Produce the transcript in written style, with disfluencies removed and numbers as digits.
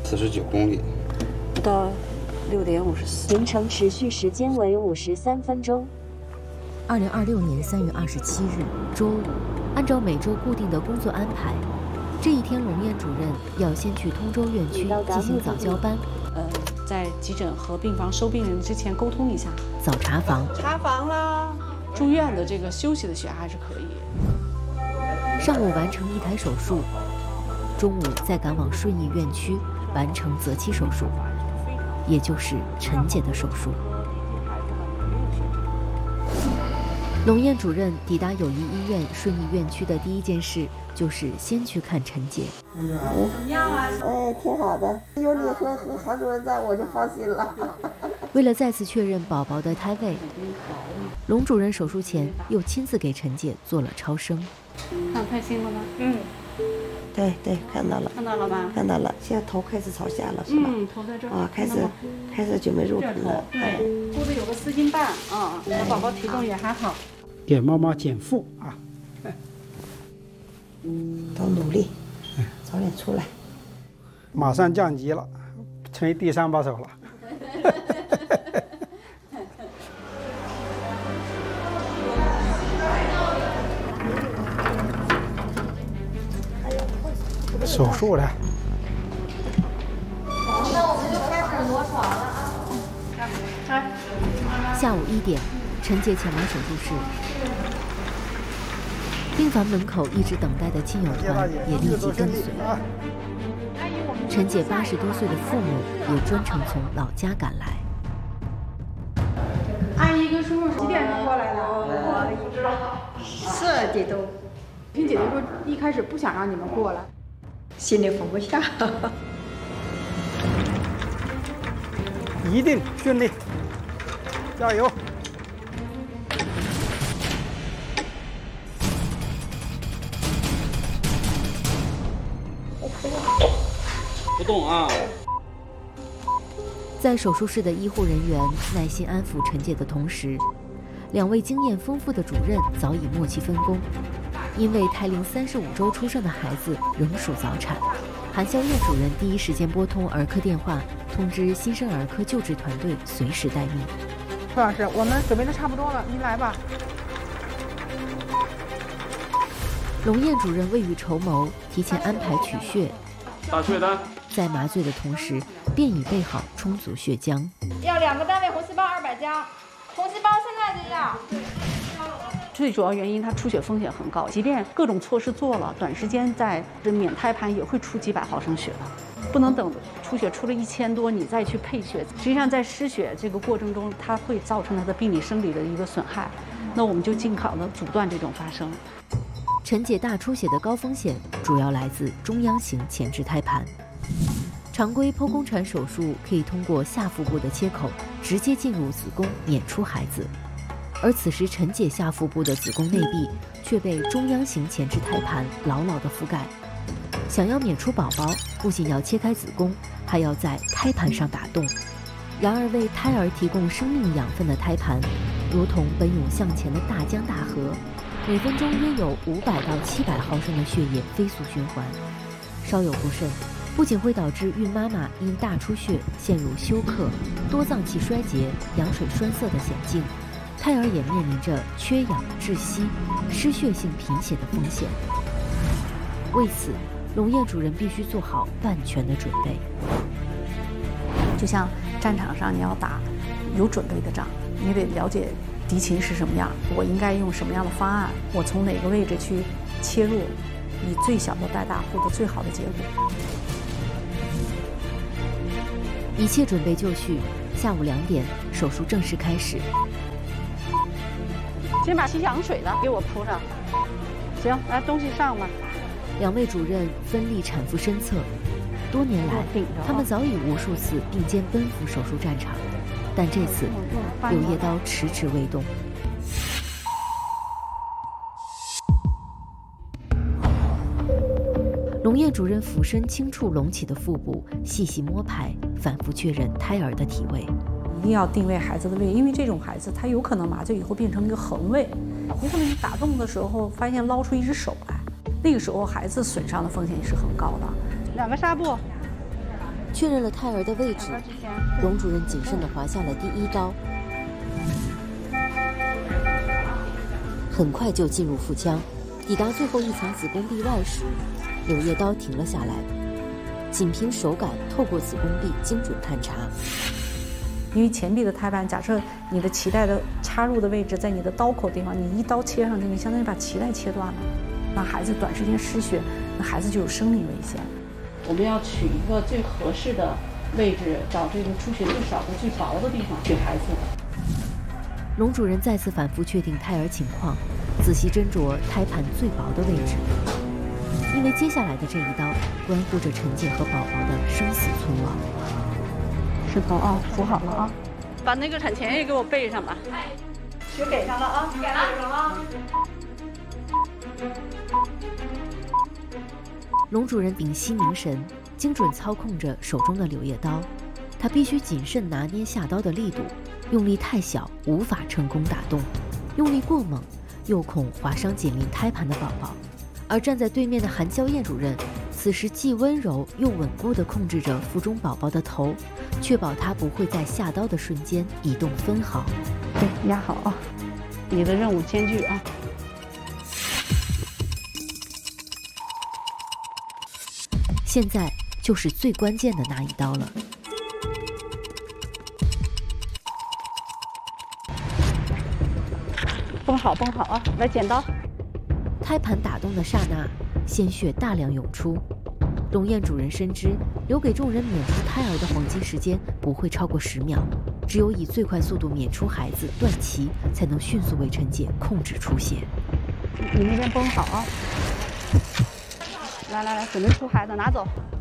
49公里。 到6点54， 行程持续时间为53分钟。 2026年3月27日周五，按照每周固定的工作安排，这一天龙艳主任要先去通州院区进行早交班。 在急诊和病房收病人之前沟通一下。 早查房， 查房啦。住院的这个休息的血压还是可以。 上午完成1台手术，中午再赶往顺义院区完成择期手术，也就是陈姐的手术。龙艳主任抵达友谊医院顺义院区的第一件事就是先去看陈姐。 怎么样啊？哎，挺好的，有你和韩主任在，我就放心了。 为了再次确认宝宝的胎位，龙主任手术前又亲自给陈姐做了超声。 看开心了吗？ 对，看到了。 看到了吧？ 看到了，现在头开始朝下了，是吧？ 头在这儿。 啊，开始准备入盆了。 对，肚子有个4斤半啊，给宝宝体重也还好。 给妈妈减负啊！ 都努力，早点出来。 马上降级了，成为第3把手了。手术了。 那我们就开始挪床了啊！ 下午1点，陈姐前往手术室。病房门口一直等待的亲友团也立即跟随。陈姐80多岁的父母也专程从老家赶来。 阿姨跟叔叔几点钟过来的？ 我不知道，4点多。 听姐姐说，一开始不想让你们过来， 心里放不下。 一定顺利，加油！ 不动啊！ 在手术室的医护人员耐心安抚陈姐的同时，2位经验丰富的主任早已默契分工。因为胎龄35周出生的孩子仍属早产，韩孝燕主任第一时间拨通儿科电话，通知新生儿科救治团队随时待命。 柯老师，我们准备的差不多了，您来吧。 龙艳主任未雨绸缪，提前安排取血。 打血单。 在麻醉的同时，便已备好充足血浆。 要2个单位红细胞200加，红细胞现在就要。 最主要原因，它出血风险很高，即便各种措施做了，短时间在这免胎盘也会出几百毫升血的，不能等出血出了1000多你再去配血。实际上在失血这个过程中，它会造成它的病理生理的一个损害，那我们就尽可能阻断这种发生。 陈姐大出血的高风险主要来自中央型前置胎盘。常规剖宫产手术可以通过下腹部的切口直接进入子宫，娩出孩子。而此时陈姐下腹部的子宫内壁却被中央型前置胎盘牢牢地覆盖。想要娩出宝宝，不仅要切开子宫，还要在胎盘上打洞。然而为胎儿提供生命养分的胎盘，如同奔涌向前的大江大河，每分钟约有500到700毫升的血液飞速循环，稍有不慎，不仅会导致孕妈妈因大出血陷入休克、多脏器衰竭、羊水栓塞的险境，胎儿也面临着缺氧、窒息、失血性贫血的风险。为此，龙艳主任必须做好万全的准备。 就像战场上你要打有准备的仗，你得了解敌情是什么样，我应该用什么样的方案，我从哪个位置去切入，以最小的代价获得最好的结果。 一切准备就绪，下午2点，手术正式开始。 先把吸羊水的给我铺上。行，来东西上吧。 2位主任分立产妇身侧，多年来，他们早已无数次并肩奔赴手术战场，但这次柳叶刀迟迟未动。龙艳主任俯身轻触隆起的腹部，细细摸排，反复确认胎儿的体位。 一定要定位孩子的位，因为这种孩子他有可能麻醉以后变成一个横位，有可能你打洞的时候发现捞出一只手来，那个时候孩子损伤的风险也是很高的。2个纱布。 确认了胎儿的位置，荣主任谨慎地划下了第1刀，很快就进入腹腔，抵达最后一层子宫壁外时，柳叶刀停了下来，仅凭手感透过子宫壁精准探查。 因为前壁的胎盘，假设你的脐带的插入的位置在你的刀口地方，你一刀切上去，你相当于把脐带切断了，那孩子短时间失血，那孩子就有生命危险。我们要取一个最合适的位置，找这个出血最少的、最薄的地方取孩子。 荣主任再次反复确定胎儿情况，仔细斟酌胎盘最薄的位置，因为接下来的这一刀关乎着陈姐和宝宝的生死存亡。 石头啊，扶好了啊，把那个产前也给我备上吧。血给上了啊，给了啊。 龙主任屏息凝神，精准操控着手中的柳叶刀，他必须谨慎拿捏下刀的力度，用力太小无法成功打动，用力过猛又恐划伤紧邻胎盘的宝宝。而站在对面的韩娇燕主任，此时既温柔又稳固地控制着腹中宝宝的头，确保他不会在下刀的瞬间移动分毫。 对，压好啊，你的任务艰巨啊。 现在就是最关键的那一刀了。 绷好，绷好啊！来，剪刀。 胎盘打动的刹那，鲜血大量涌出。龙燕主任深知，留给众人娩出胎儿的黄金时间不会超过10秒，只有以最快速度娩出孩子断脐，才能迅速为陈姐控制出血。 你那边绷好啊！来来来，准备出孩子，拿走。